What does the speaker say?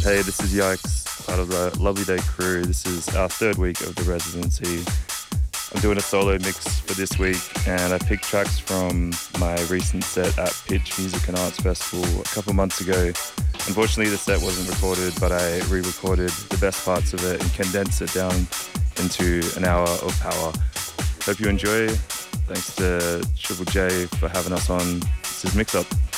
Hey, this is Yikes, part of the Lovely Day crew. This is our third week of the residency. I'm doing a solo mix for this week, and I picked tracks from my recent set at Pitch Music and Arts Festival a couple months ago. Unfortunately, the set wasn't recorded, but I re-recorded the best parts of it and condensed it down into an hour of power. Hope you enjoy. Thanks to Triple J for having us on. This is Mix Up.